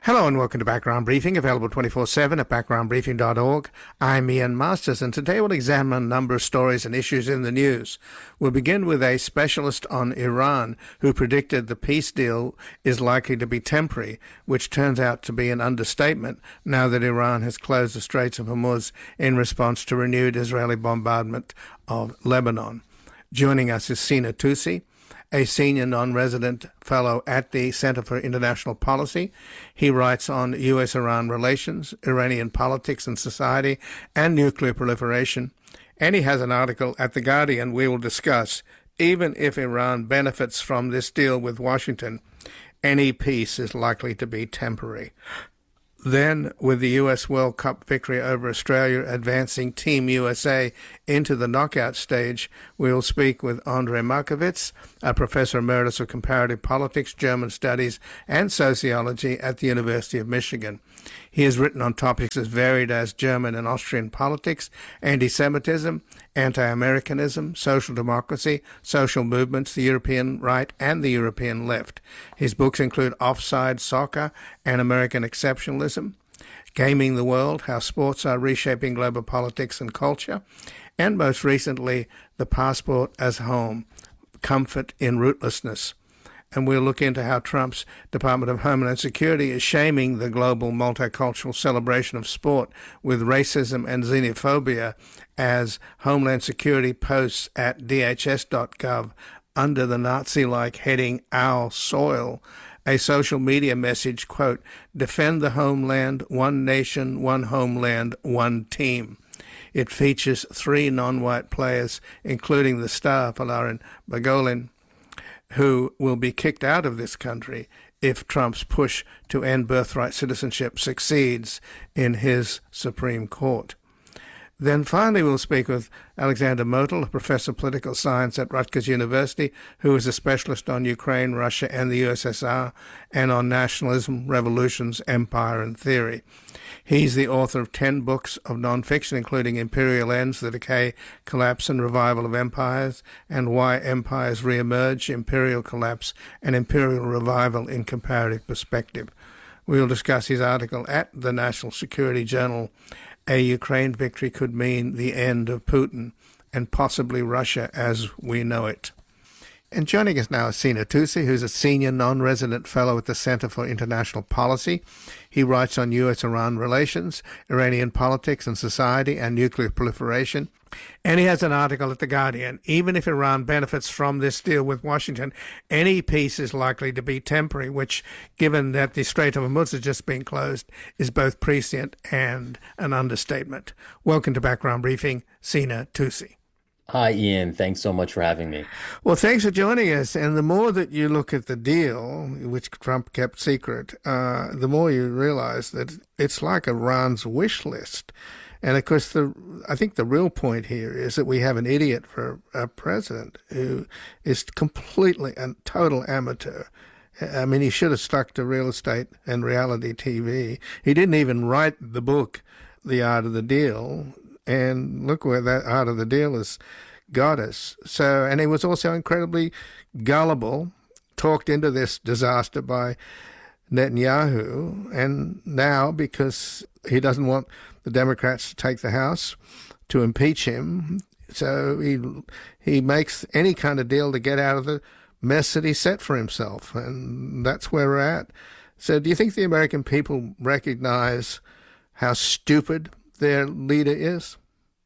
Hello and welcome to Background Briefing, available 24/7 at backgroundbriefing.org. I'm Ian Masters, and today we'll examine a number of stories and issues in the news. We'll begin with a specialist on Iran who predicted the peace deal is likely to be temporary, which turns out to be an understatement now that Iran has closed the Straits of Hormuz in response to renewed Israeli bombardment of Lebanon. Joining us is Sina Tousi, a senior non-resident fellow at the Center for International Policy. He writes on U.S.-Iran relations, Iranian politics and society, and nuclear proliferation. And he has an article at The Guardian we will discuss. Even if Iran benefits from this deal with Washington, any peace is likely to be temporary. Then, with the U.S. World Cup victory over Australia advancing Team USA into the knockout stage, we will speak with Andrej Markovits, a professor emeritus of comparative politics, German studies, and sociology at the University of Michigan. He has written on topics as varied as German and Austrian politics, anti-Semitism, anti-Americanism, social democracy, social movements, the European right, and the European left. His books include Offside Soccer and American Exceptionalism, Gaming the World, How Sports Are Reshaping Global Politics and Culture, and most recently, The Passport as Home, Comfort in Rootlessness. And we'll look into how Trump's Department of Homeland Security is shaming the global multicultural celebration of sport with racism and xenophobia, as Homeland Security posts at DHS.gov under the Nazi-like heading Our Soil a social media message, quote, "Defend the homeland, one nation, one homeland, one team." It features 3 non-white players, including the star Folarin Balogun, who will be kicked out of this country if Trump's push to end birthright citizenship succeeds in his Supreme Court. Then finally we'll speak with Alexander Motyl, a professor of political science at Rutgers University, who is a specialist on Ukraine, Russia, and the USSR, and on nationalism, revolutions, empire, and theory. He's the author of 10 books of nonfiction, including Imperial Ends, The Decay, Collapse, and Revival of Empires, and Why Empires Reemerge, Imperial Collapse, and Imperial Revival in Comparative Perspective. We will discuss his article at the National Security Journal, A Ukraine Victory Could Mean the End of Putin and Possibly Russia as We Know It. And joining us now is Sina Tousi, who's a senior non-resident fellow at the Center for International Policy. He writes on U.S.-Iran relations, Iranian politics and society, and nuclear proliferation. And he has an article at The Guardian. Even if Iran benefits from this deal with Washington, any peace is likely to be temporary, which, given that the Strait of Hormuz has just been closed, is both prescient and an understatement. Welcome to Background Briefing, Sina Tousi. Hi, Ian. Thanks so much for having me. Well, thanks for joining us. And the more that you look at the deal, which Trump kept secret, the more you realize that it's like Iran's wish list. And of course, I think the real point here is that we have an idiot for a president who is completely a total amateur. I mean, he should have stuck to real estate and reality TV. He didn't even write the book, The Art of the Deal. And look where that Art of the Deal has got us. So, and he was also incredibly gullible, talked into this disaster by Netanyahu. And now, because he doesn't want the Democrats to take the House, to impeach him, so he makes any kind of deal to get out of the mess that he set for himself. And that's where we're at. So do you think the American people recognize how stupid their leader is?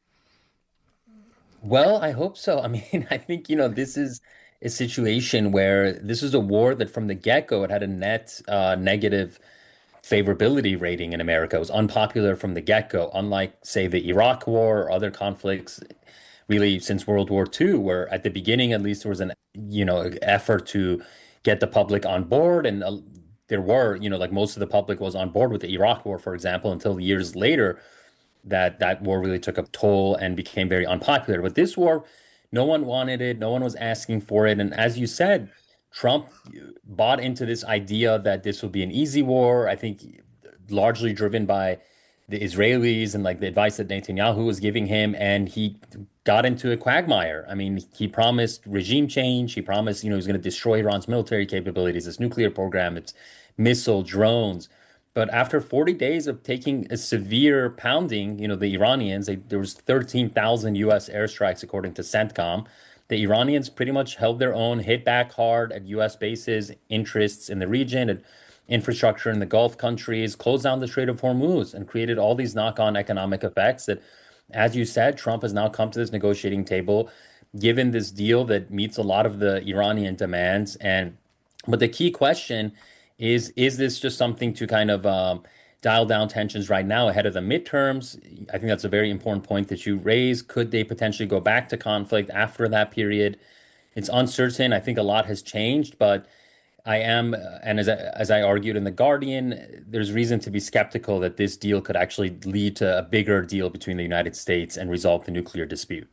Well, I hope so. I mean, I think, this is a situation where this is a war that from the get-go, it had a net negative favorability rating in America. It was unpopular from the get-go, unlike, say, the Iraq War or other conflicts really since World War II, where at the beginning, at least, there was an, effort to get the public on board. And there were, like most of the public was on board with the Iraq War, for example, until years later, that war really took a toll and became very unpopular. But this war, no one wanted it. No one was asking for it. And as you said, Trump bought into this idea that this would be an easy war, I think largely driven by the Israelis and like the advice that Netanyahu was giving him. And he got into a quagmire. I mean, he promised regime change. He promised, he was going to destroy Iran's military capabilities, its nuclear program, its missile drones. But after 40 days of taking a severe pounding, the Iranians, there was 13,000 U.S. airstrikes according to CENTCOM. The Iranians pretty much held their own, hit back hard at U.S. bases, interests in the region, and infrastructure in the Gulf countries, closed down the Strait of Hormuz, and created all these knock-on economic effects that, as you said, Trump has now come to this negotiating table, given this deal that meets a lot of the Iranian demands. But the key question is this just something to kind of dial down tensions right now ahead of the midterms? I think that's a very important point that you raise. Could they potentially go back to conflict after that period? It's uncertain. I think a lot has changed, but I am, and as I argued in The Guardian, there's reason to be skeptical that this deal could actually lead to a bigger deal between the United States and resolve the nuclear dispute.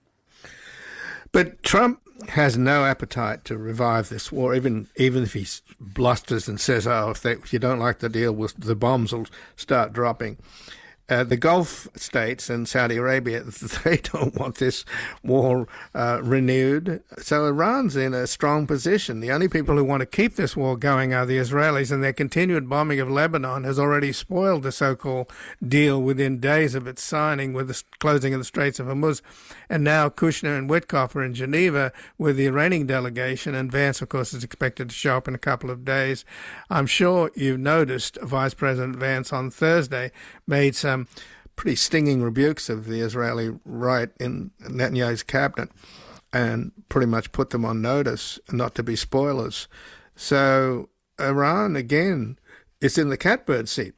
But Trump has no appetite to revive this war, even if he blusters and says, "Oh, if you don't like the deal, the bombs will start dropping." The Gulf states and Saudi Arabia, they don't want this war renewed. So Iran's in a strong position. The only people who want to keep this war going are the Israelis, and their continued bombing of Lebanon has already spoiled the so-called deal within days of its signing with the closing of the Straits of Hormuz. And now Kushner and Witkoff are in Geneva with the Iranian delegation, and Vance, of course, is expected to show up in a couple of days. I'm sure you've noticed Vice President Vance on Thursday made some pretty stinging rebukes of the Israeli right in Netanyahu's cabinet and pretty much put them on notice not to be spoilers. So Iran, again, is in the catbird seat.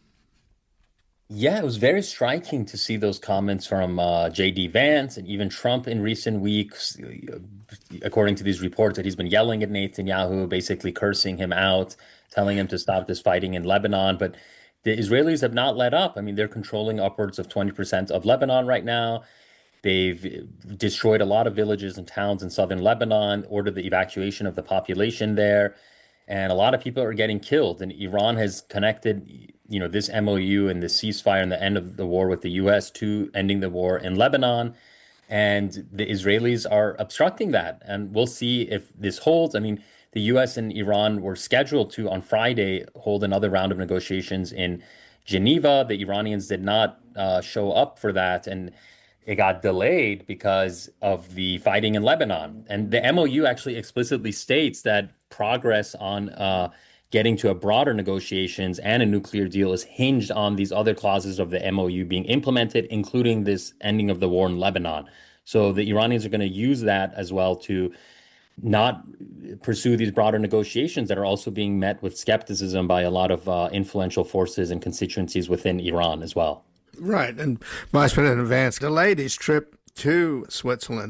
Yeah, it was very striking to see those comments from J.D. Vance and even Trump in recent weeks, according to these reports, that he's been yelling at Netanyahu, basically cursing him out, telling him to stop this fighting in Lebanon. But the Israelis have not let up. I mean, they're controlling upwards of 20% of Lebanon right now. They've destroyed a lot of villages and towns in southern Lebanon, ordered the evacuation of the population there, and a lot of people are getting killed. And Iran has connected, this MOU and the ceasefire and the end of the war with the U.S. to ending the war in Lebanon. And the Israelis are obstructing that. And we'll see if this holds. I mean, the U.S. and Iran were scheduled to, on Friday, hold another round of negotiations in Geneva. The Iranians did not show up for that, and it got delayed because of the fighting in Lebanon. And the MOU actually explicitly states that progress on getting to a broader negotiations and a nuclear deal is hinged on these other clauses of the MOU being implemented, including this ending of the war in Lebanon. So the Iranians are going to use that as well to not pursue these broader negotiations that are also being met with skepticism by a lot of influential forces and constituencies within Iran as well. Right, and Vice President Vance delayed his trip to Switzerland,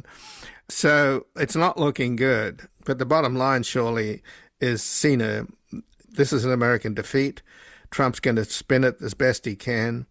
so it's not looking good. But the bottom line surely is, Sina, this is an American defeat. Trump's going to spin it as best he can,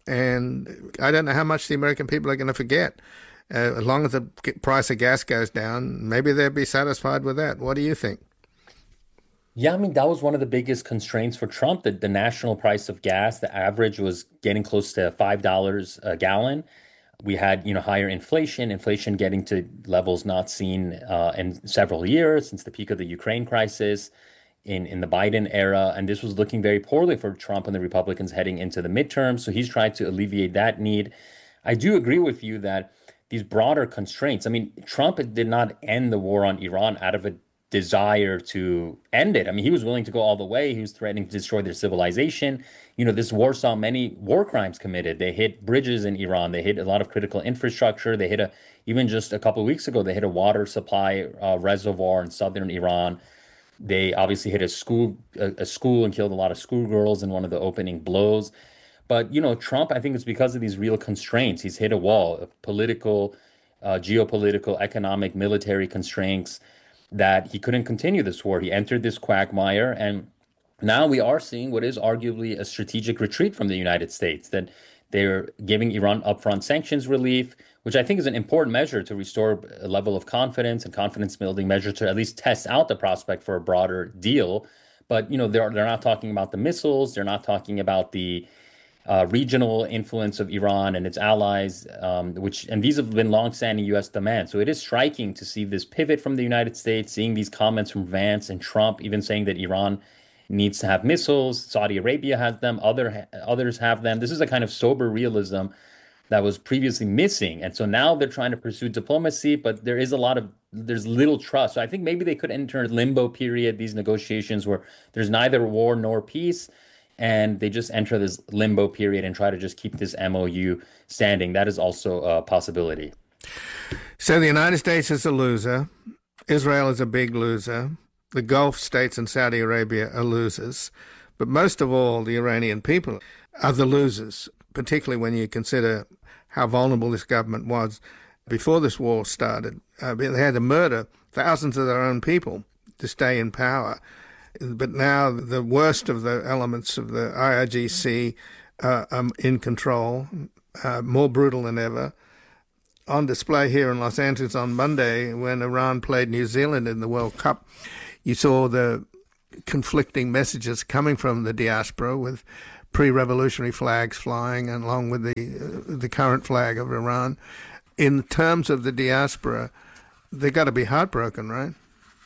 and I don't know how much the American people are going to forget. As long as the price of gas goes down, maybe they'll be satisfied with that. What do you think? Yeah, I mean, that was one of the biggest constraints for Trump, that the national price of gas, the average was getting close to $5 a gallon. We had, higher inflation getting to levels not seen in several years since the peak of the Ukraine crisis in the Biden era. And this was looking very poorly for Trump and the Republicans heading into the midterms. So he's tried to alleviate that need. I do agree with you that these broader constraints, I mean, Trump did not end the war on Iran out of a desire to end it. I mean, he was willing to go all the way. He was threatening to destroy their civilization. This war saw many war crimes committed. They hit bridges in Iran. They hit a lot of critical infrastructure. They hit even just a couple of weeks ago, they hit a water supply reservoir in southern Iran. They obviously hit a school and killed a lot of schoolgirls in one of the opening blows. But, Trump, I think it's because of these real constraints. He's hit a wall of political, geopolitical, economic, military constraints that he couldn't continue this war. He entered this quagmire, and now we are seeing what is arguably a strategic retreat from the United States, that they're giving Iran upfront sanctions relief, which I think is an important measure to restore a level of confidence and confidence building measure to at least test out the prospect for a broader deal. But, they're not talking about the missiles. They're not talking about the regional influence of Iran and its allies, and these have been longstanding U.S. demands. So it is striking to see this pivot from the United States, seeing these comments from Vance and Trump, even saying that Iran needs to have missiles. Saudi Arabia has them. Others have them. This is a kind of sober realism that was previously missing. And so now they're trying to pursue diplomacy, but there's little trust. So I think maybe they could enter a limbo period, these negotiations where there's neither war nor peace. And they just enter this limbo period and try to just keep this MOU standing. That is also a possibility. So the United States is a loser. Israel is a big loser. The Gulf states and Saudi Arabia are losers. But most of all, the Iranian people are the losers, particularly when you consider how vulnerable this government was before this war started. They had to murder thousands of their own people to stay in power. But now the worst of the elements of the IRGC are in control, more brutal than ever. On display here in Los Angeles on Monday, when Iran played New Zealand in the World Cup, you saw the conflicting messages coming from the diaspora with pre-revolutionary flags flying along with the current flag of Iran. In terms of the diaspora, they got to be heartbroken, right?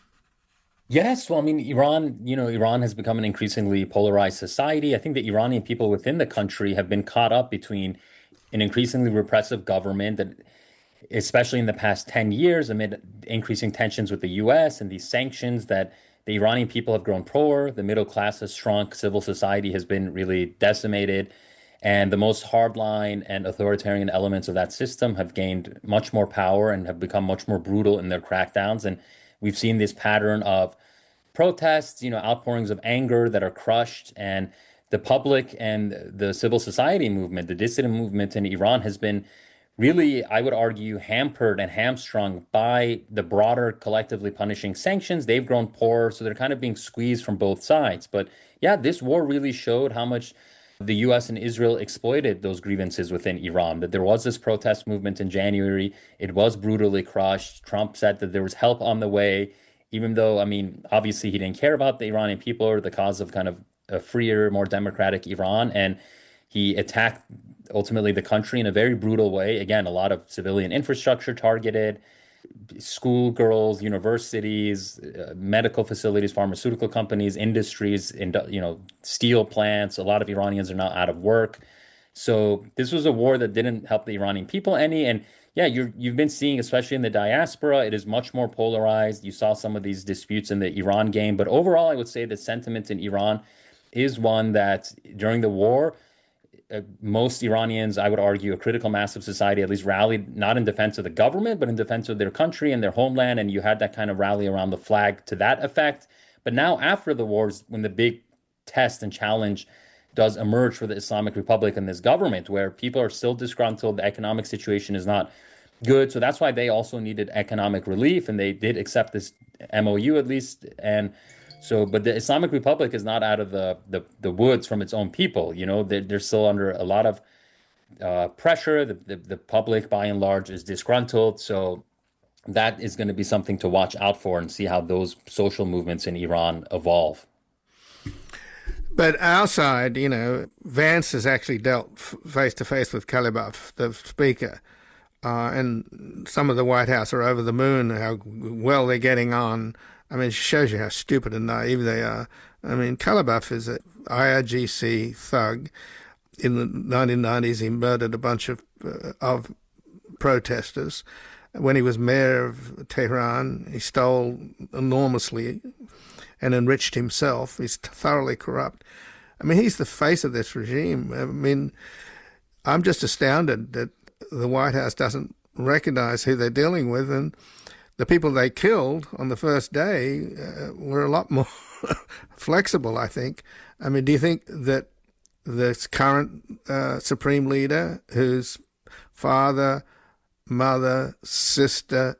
Yes, well, I mean, Iran has become an increasingly polarized society. I think the Iranian people within the country have been caught up between an increasingly repressive government that, especially in the past 10 years, amid increasing tensions with the US and these sanctions, that the Iranian people have grown poor, the middle class has shrunk, civil society has been really decimated, and the most hardline and authoritarian elements of that system have gained much more power and have become much more brutal in their crackdowns. And we've seen this pattern of protests, outpourings of anger that are crushed, and the public and the civil society movement, the dissident movement in Iran has been really, I would argue, hampered and hamstrung by the broader collectively punishing sanctions. They've grown poorer, so they're kind of being squeezed from both sides. But yeah, this war really showed how much the US and Israel exploited those grievances within Iran, that there was this protest movement in January. It was brutally crushed. Trump said that there was help on the way, even though, I mean, obviously he didn't care about the Iranian people or the cause of kind of a freer, more democratic Iran. And he attacked ultimately the country in a very brutal way. Again, a lot of civilian infrastructure targeted, schoolgirls, universities, medical facilities, pharmaceutical companies, industries, steel plants. A lot of Iranians are now out of work. So this was a war that didn't help the Iranian people any. And yeah, you've been seeing, especially in the diaspora, it is much more polarized. You saw some of these disputes in the Iran game, but overall, I would say the sentiment in Iran is one that during the war, most Iranians, I would argue, a critical mass of society at least rallied not in defense of the government, but in defense of their country and their homeland. And you had that kind of rally around the flag to that effect. But now, after the wars, when the big test and challenge does emerge for the Islamic Republic and this government, where people are still disgruntled, the economic situation is not good. So that's why they also needed economic relief, and they did accept this MOU at least. And so, but the Islamic Republic is not out of the woods from its own people. They're still under a lot of pressure. The public, by and large, is disgruntled. So that is going to be something to watch out for and see how those social movements in Iran evolve. But our side, Vance has actually dealt face to face with Kalibaf, the speaker, and some of the White House are over the moon how well they're getting on. I mean, it shows you how stupid and naive they are. I mean, Kalibaf is an IRGC thug. In the 1990s, he murdered a bunch of protesters. When he was mayor of Tehran, he stole enormously and enriched himself. He's thoroughly corrupt. I mean, he's the face of this regime. I mean, I'm just astounded that the White House doesn't recognize who they're dealing with, and the people they killed on the first day were a lot more flexible, I think. I mean, do you think that this current supreme leader, whose father, mother, sister,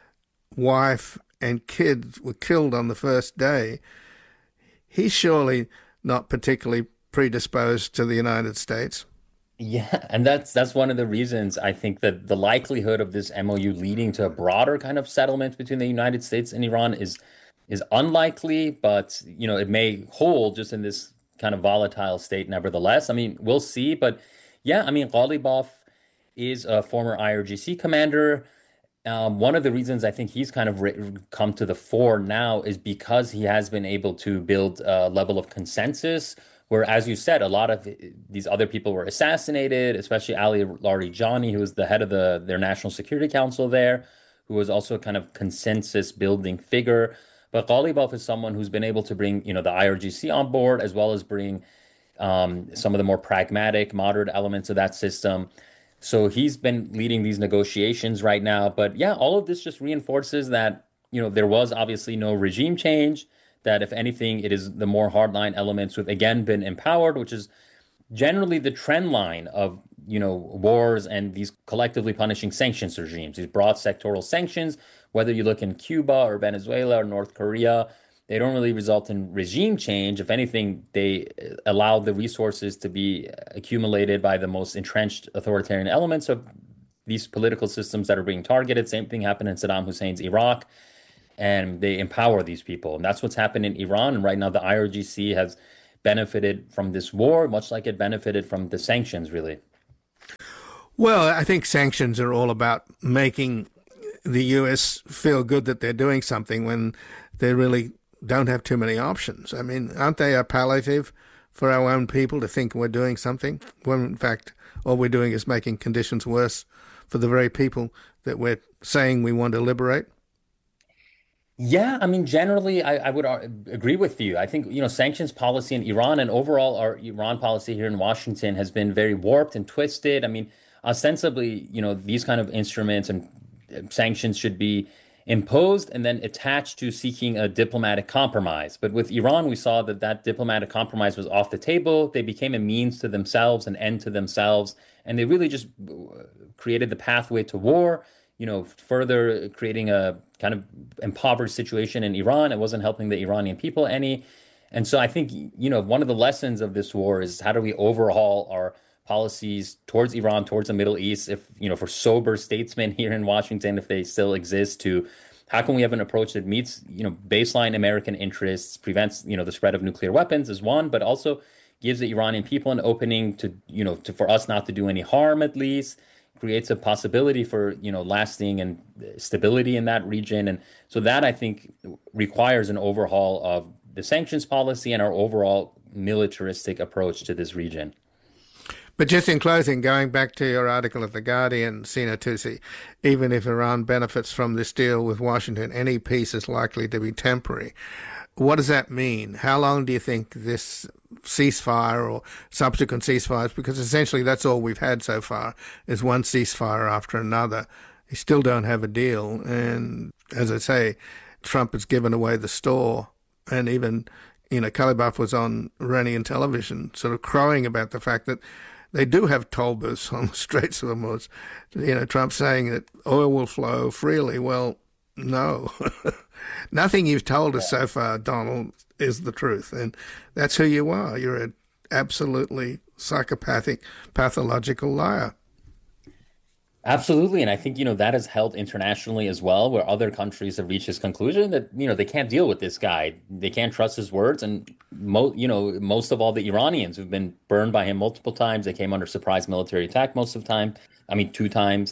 wife, and kids were killed on the first day, he's surely not particularly predisposed to the United States? Yeah, and that's one of the reasons I think that the likelihood of this MOU leading to a broader kind of settlement between the United States and Iran is unlikely, but it may hold just in this kind of volatile state nevertheless. I mean, we'll see, but yeah, I mean, Ghalibaf is a former IRGC commander. One of the reasons I think he's kind of come to the fore now is because he has been able to build a level of consensus where, as you said, a lot of these other people were assassinated, especially Ali Larijani, who was the head of their National Security Council there, who was also a kind of consensus building figure. But Ghalibaf is someone who's been able to bring, the IRGC on board, as well as bring some of the more pragmatic, moderate elements of that system. So he's been leading these negotiations right now. But yeah, all of this just reinforces that, there was obviously no regime change, that if anything, it is the more hardline elements who've again been empowered, which is generally the trend line of, wars and these collectively punishing sanctions regimes, these broad sectoral sanctions, whether you look in Cuba or Venezuela or North Korea, they don't really result in regime change. If anything, they allow the resources to be accumulated by the most entrenched authoritarian elements of these political systems that are being targeted. Same thing happened in Saddam Hussein's Iraq, and they empower these people. And that's what's happened in Iran. And right now, the IRGC has benefited from this war, much like it benefited from the sanctions, really. Well, I think sanctions are all about making the US feel good that they're doing something when they really don't have too many options. I mean, aren't they a palliative for our own people to think we're doing something when in fact all we're doing is making conditions worse for the very people that we're saying we want to liberate? Yeah, I mean, generally, I would agree with you. I think, sanctions policy in Iran and overall our Iran policy here in Washington has been very warped and twisted. I mean, ostensibly, these kind of instruments and sanctions should be imposed and then attached to seeking a diplomatic compromise. But with Iran, we saw that that diplomatic compromise was off the table. They became a means to themselves, an end to themselves, and they really just created the pathway to war, further creating a kind of impoverished situation in Iran. It wasn't helping the Iranian people any. And so I think, one of the lessons of this war is how do we overhaul our policies towards Iran, towards the Middle East, if, for sober statesmen here in Washington, if they still exist, to how can we have an approach that meets, baseline American interests, prevents, the spread of nuclear weapons is one, but also gives the Iranian people an opening to, for us not to do any harm, at least creates a possibility for, lasting and stability in that region. And so that, I think, requires an overhaul of the sanctions policy and our overall militaristic approach to this region. But just in closing, going back to your article at The Guardian, Sina Tusi, even if Iran benefits from this deal with Washington, any peace is likely to be temporary. What does that mean? How long do you think this ceasefire or subsequent ceasefires, because essentially that's all we've had so far, is one ceasefire after another. You still don't have a deal. And as I say, Trump has given away the store. And even, Ghalibaf was on Iranian television sort of crowing about the fact that they do have toll booths on the Straits of Hormuz. Trump saying that oil will flow freely. Well, no. Nothing you've told us so far, Donald, is the truth. And that's who you are. You're an absolutely psychopathic, pathological liar. Absolutely. And I think, that has held internationally as well, where other countries have reached this conclusion that, they can't deal with this guy. They can't trust his words. And, most of all the Iranians who've been burned by him multiple times, they came under surprise military attack most of the time. I mean, two times.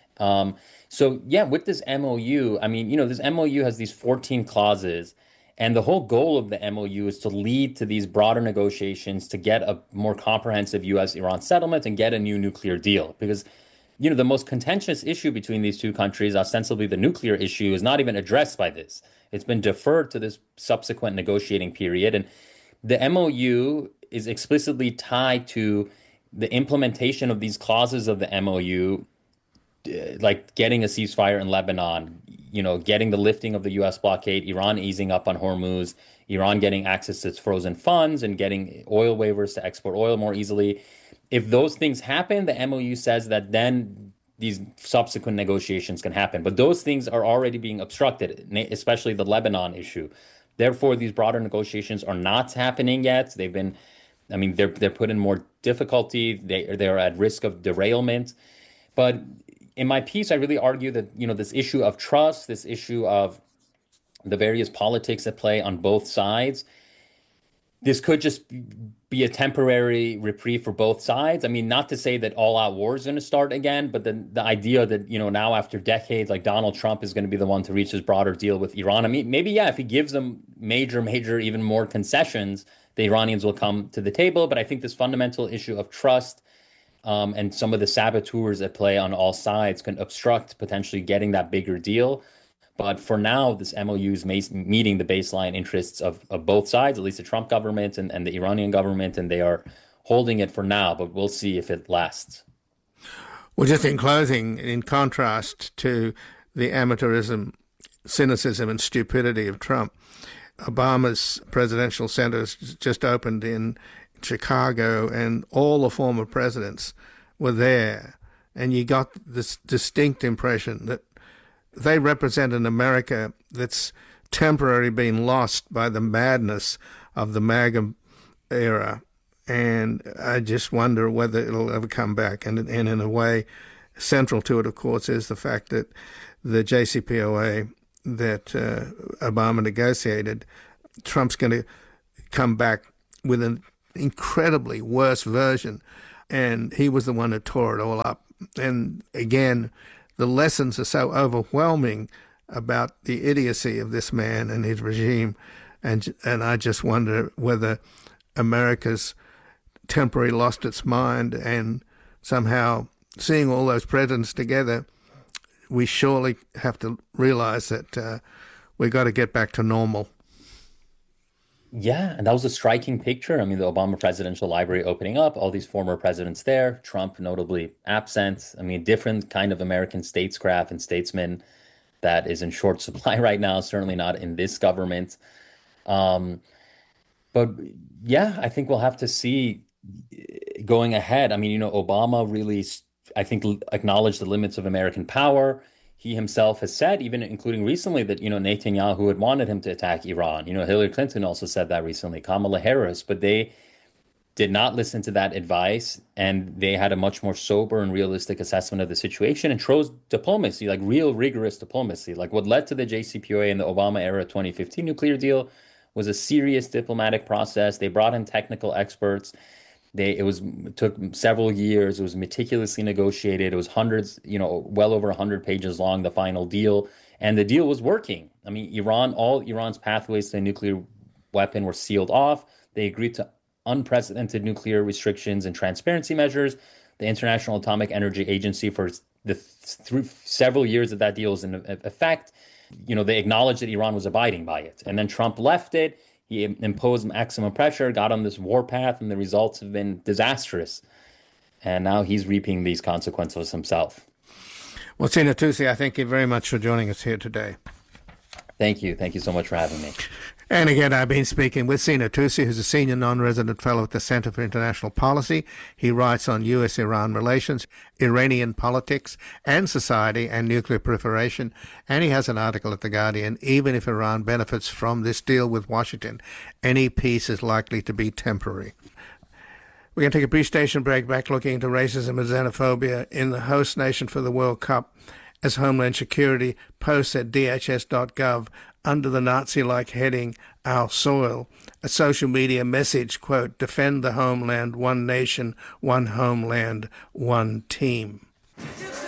So, yeah, with this MOU, I mean, this MOU has these 14 clauses. And the whole goal of the MOU is to lead to these broader negotiations to get a more comprehensive U.S.-Iran settlement and get a new nuclear deal. Because the most contentious issue between these two countries, ostensibly the nuclear issue, is not even addressed by this. It's been deferred to this subsequent negotiating period. And the MOU is explicitly tied to the implementation of these clauses of the MOU, like getting a ceasefire in Lebanon, getting the lifting of the U.S. blockade, Iran easing up on Hormuz, Iran getting access to its frozen funds and getting oil waivers to export oil more easily. If those things happen, the MOU says that then these subsequent negotiations can happen. But those things are already being obstructed, especially the Lebanon issue. Therefore, these broader negotiations are not happening yet. They're put in more difficulty. They're at risk of derailment. But in my piece, I really argue that, this issue of trust, this issue of the various politics at play on both sides, this could just be a temporary reprieve for both sides. I mean, not to say that all-out war is going to start again, but the idea that, now after decades, like Donald Trump is going to be the one to reach this broader deal with Iran. I mean, maybe, yeah, if he gives them major, even more concessions, the Iranians will come to the table. But I think this fundamental issue of trust and some of the saboteurs at play on all sides can obstruct potentially getting that bigger deal. But for now, this MOU is meeting the baseline interests of both sides, at least the Trump government and the Iranian government, and they are holding it for now, but we'll see if it lasts. Well, just in closing, in contrast to the amateurism, cynicism, and stupidity of Trump, Obama's presidential centers just opened in Chicago, and all the former presidents were there. And you got this distinct impression that they represent an America that's temporarily been lost by the madness of the MAGA era. And I just wonder whether it'll ever come back. And in a way, central to it, of course, is the fact that the JCPOA that Obama negotiated, Trump's going to come back with an incredibly worse version. And he was the one who tore it all up. And again, the lessons are so overwhelming about the idiocy of this man and his regime. And I just wonder whether America's temporarily lost its mind, and somehow seeing all those presidents together, we surely have to realize that we got to get back to normal. Yeah, and that was a striking picture. I mean, the Obama Presidential Library opening up, all these former presidents there, Trump notably absent. I mean, different kind of American statescraft and statesman that is in short supply right now, certainly not in this government. But yeah, I think we'll have to see going ahead. I mean, Obama really, I think, acknowledged the limits of American power. He himself has said, even including recently, that, Netanyahu had wanted him to attack Iran. Hillary Clinton also said that recently, Kamala Harris, but they did not listen to that advice. And they had a much more sober and realistic assessment of the situation and chose diplomacy, like real rigorous diplomacy. Like what led to the JCPOA and the Obama era 2015 nuclear deal was a serious diplomatic process. They brought in technical experts. It took several years. It was meticulously negotiated. It was hundreds, well over 100 pages long, the final deal. And the deal was working. I mean, all Iran's pathways to a nuclear weapon were sealed off. They agreed to unprecedented nuclear restrictions and transparency measures. The International Atomic Energy Agency, for through several years that deal was in effect, they acknowledged that Iran was abiding by it. And then Trump left it. He imposed maximum pressure, got on this war path, and the results have been disastrous. And now he's reaping these consequences himself. Well, Sina Tusi, I thank you very much for joining us here today. Thank you. Thank you so much for having me. And again, I've been speaking with Sina Tusi, who's a senior non-resident fellow at the Center for International Policy. He writes on U.S.-Iran relations, Iranian politics and society, and nuclear proliferation. And he has an article at The Guardian, even if Iran benefits from this deal with Washington, any peace is likely to be temporary. We're going to take a brief station break, back looking into racism and xenophobia in the host nation for the World Cup, as Homeland Security posts at dhs.gov under the Nazi-like heading, Our Soil, a social media message, quote, defend the homeland, one nation, one homeland, one team.